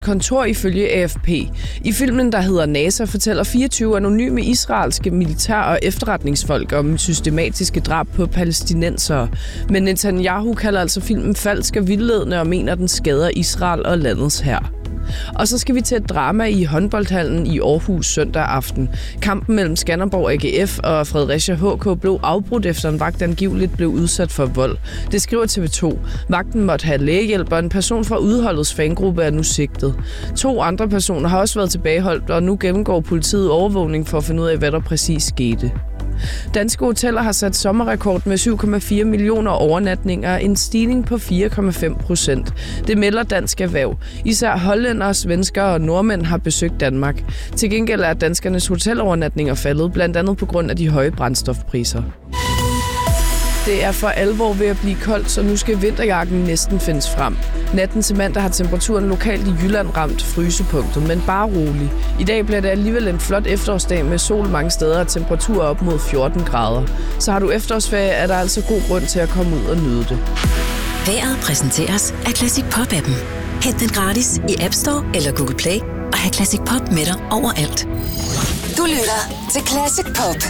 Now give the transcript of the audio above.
kontor ifølge AFP. I filmen, der hedder NASA, fortæller 24 anonyme israelske militær- og efterretningsfolk om systematiske drab på palæstinensere. Men Netanyahu kalder altså filmen falsk og vildledende og mener, den skader Israel og landets hær. Og så skal vi til et drama i håndboldhallen i Aarhus søndag aften. Kampen mellem Skanderborg AGF og Fredericia HK blev afbrudt efter en vagt angiveligt blev udsat for vold. Det skriver TV2. Vagten måtte have lægehjælp, og en person fra udholdets fangruppe er nu sigtet. 2 andre personer har også været tilbageholdt, og nu gennemgår politiet overvågning for at finde ud af, hvad der præcis skete. Danske hoteller har sat sommerrekord med 7,4 millioner overnatninger, en stigning på 4,5%. Det melder Dansk Erhverv. Især hollændere, svenskere og nordmænd har besøgt Danmark. Til gengæld er danskernes hotelovernatninger faldet, blandt andet på grund af de høje brændstofpriser. Det er for alvor ved at blive koldt, så nu skal vinterjakken næsten findes frem. Natten til mandag har temperaturen lokalt i Jylland ramt frysepunktet, men bare rolig. I dag bliver det alligevel en flot efterårsdag med sol mange steder og temperaturer op mod 14 grader. Så har du efterårsferie, er der altså god grund til at komme ud og nyde det. Vejret præsenteres af Classic Pop-appen. Hent den gratis i App Store eller Google Play og have Classic Pop med dig overalt. Du lytter til Classic Pop.